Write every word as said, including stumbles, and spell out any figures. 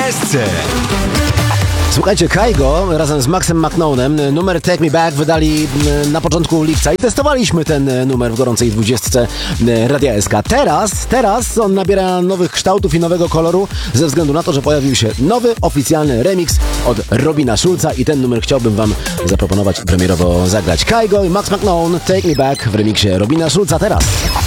dwudziestce. Słuchajcie, Kygo razem z Maxem McKnonem numer Take Me Back wydali na początku lipca i testowaliśmy ten numer w gorącej dwudziestce Radia S K. Teraz, teraz on nabiera nowych kształtów i nowego koloru ze względu na to, że pojawił się nowy, oficjalny remix od Robina Schulza i ten numer chciałbym wam zaproponować premierowo zagrać. Kygo i Max McKnone, Take Me Back w remiksie Robina Schulza teraz.